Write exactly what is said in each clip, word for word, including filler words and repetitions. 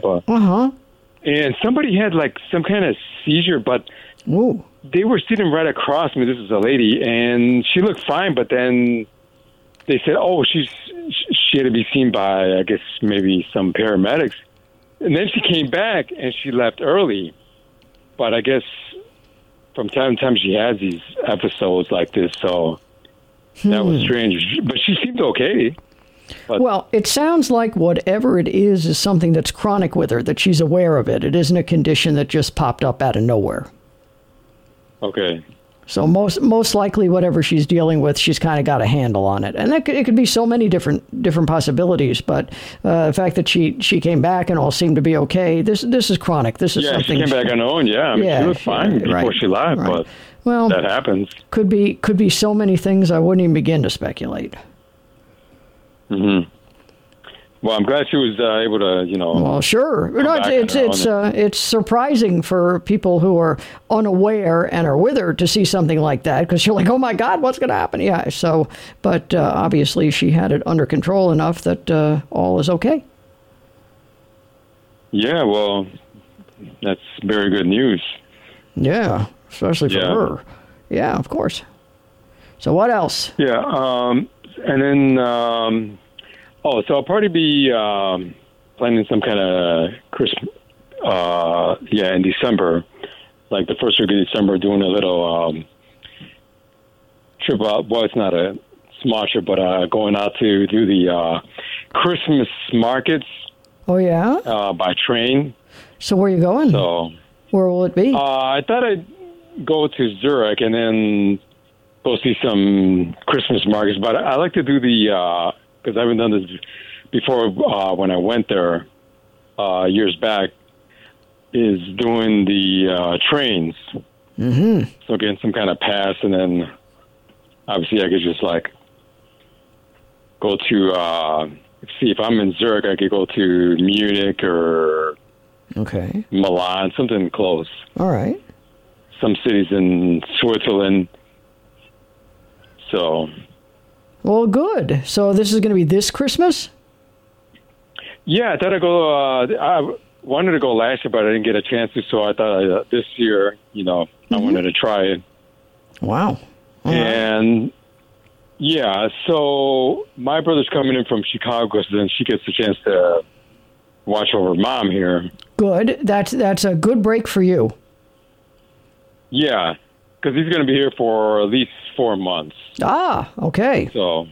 Tampa. Uh-huh. And somebody had like some kind of seizure, but Ooh. they were sitting right across me. This is a lady, and she looked fine, but then they said, oh, she's she had to be seen by, I guess, maybe some paramedics. And then she came back, and she left early. But I guess from time to time she has these episodes like this, so that was strange. But she seemed okay. But, well, it sounds like whatever it is is something that's chronic with her, that she's aware of it. It isn't a condition that just popped up out of nowhere. Okay. So most most likely whatever she's dealing with, she's kind of got a handle on it. And that could, it could be so many different different possibilities. But uh, the fact that she, she came back and all seemed to be okay, this this is chronic. This is yeah, something. Yeah, she came back on her own, yeah. I mean, yeah, she was fine yeah, before right, she left, right. but well, that happens. Could be could be so many things I wouldn't even begin to speculate. Mm-hmm. Well, I'm glad she was uh, able to, you know. Well, sure. No, it's it's it's, uh, it's surprising for people who are unaware and are with her to see something like that, because you're like, oh my God, what's going to happen? Yeah. So, but uh, obviously she had it under control enough that uh, all is okay. Yeah. Well, that's very good news. Yeah, especially for yeah. her. Yeah, of course. So what else? Yeah. Um, and then. Um, Oh, so I'll probably be um, planning some kind of Christmas, uh, yeah, in December, like the first week of December, doing a little um, trip out. Well, it's not a small trip, but uh, going out to do the uh, Christmas markets. Oh, yeah? Uh, by train. So where are you going? So where will it be? Uh, I thought I'd go to Zurich and then go see some Christmas markets, but I like to do the... Uh, because I haven't done this before uh, when I went there uh, years back, is doing the uh, trains. Mm-hmm. So getting some kind of pass, and then obviously I could just like go to, uh, see if I'm in Zurich, I could go to Munich or okay. Milan, something close. All right. Some cities in Switzerland. So... Well, good. So this is going to be this Christmas? Yeah, I thought I'd go. Uh, I wanted to go last year, but I didn't get a chance to. So I thought uh, this year, you know, mm-hmm. I wanted to try it. Wow. All and right. yeah, so my brother's coming in from Chicago, so then she gets a chance to watch over mom here. Good. That's that's a good break for you. Yeah, because he's going to be here for at least four months. Ah, okay. So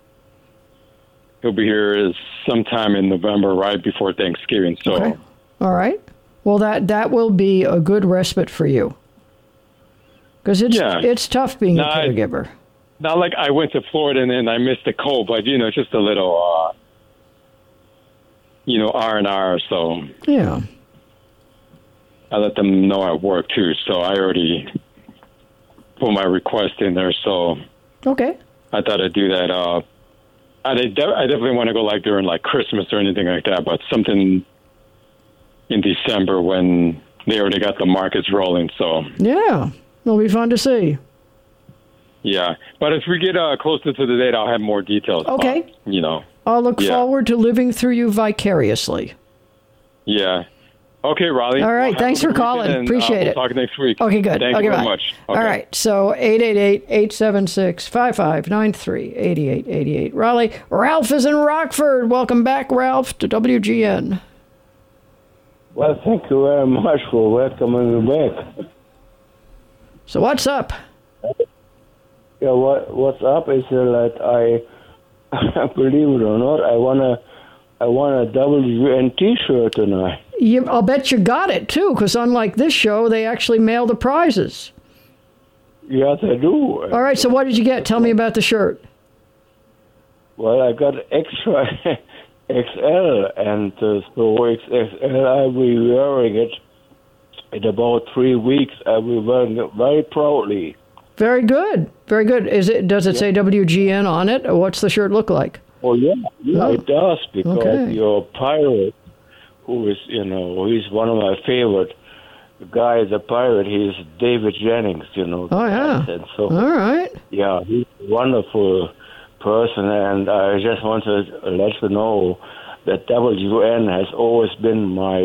he'll be here sometime in November, right before Thanksgiving. So, okay. All right. Well, that, that will be a good respite for you. Because it's yeah. it's tough being now, a caregiver. I, not like I went to Florida and then I missed the cold, but, you know, just a little, uh, you know, R and R. So yeah. I let them know at work, too. So I already put my request in there. So okay. I thought I'd do that. Uh, I, de- I definitely want to go like during like Christmas or anything like that, but something in December when they already got the markets rolling. So yeah, it'll be fun to see. Yeah, but as we get uh, closer to the date, I'll have more details. Okay. About, you know. I'll look yeah. forward to living through you vicariously. Yeah. Okay, Raleigh. All right. Well, thanks for calling. And, Appreciate uh, it. We'll talk next week. Okay, good. Thank okay, you very bye. much. Okay. All right. So eight eight eight, eight seven six, five five nine three, eight eight eight eight. Raleigh. Ralph is in Rockford. Welcome back, Ralph, to W G N. Well, thank you very much for welcoming me back. So what's up? Yeah, what what's up is uh, that I, believe it or not, I wanna I want a W N T-shirt tonight. You, I'll bet you got it, too, because unlike this show, they actually mail the prizes. Yes, I do. All right, so what did you get? Tell me about the shirt. Well, I got extra X L, and uh, so X L I will be wearing it in about three weeks. I will be wearing it very proudly. Very good. Very good. Is it? Does it yeah. say W G N on it, or what's the shirt look like? Oh, yeah. Yeah, oh. It does, because okay. your pirate, who is, you know, he's one of my favorite guys, a pirate, he's David Jennings, you know. Oh, yeah. And so, all right. Yeah, he's a wonderful person, and I just want to let you know that W N has always been my